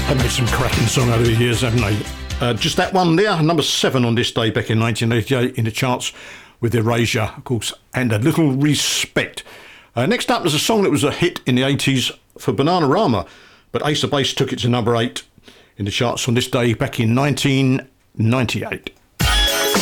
They've made some cracking song over the years, haven't they? Just that one there, number 7 on this day back in 1988 in the charts with Erasure, of course, and A Little Respect. Next up was a song that was a hit in the 80s for Bananarama, but Ace of Base took it to number 8 in the charts on this day back in 1998.